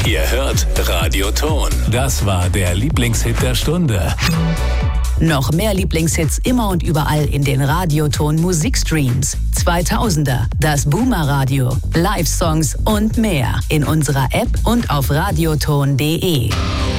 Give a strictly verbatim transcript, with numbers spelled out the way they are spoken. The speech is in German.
Ihr hört Radioton. Das war der Lieblingshit der Stunde. Noch mehr Lieblingshits immer und überall in den Radioton Musikstreams. zweitausender, das Boomer Radio, Live-Songs und mehr in unserer App und auf radioton punkt de.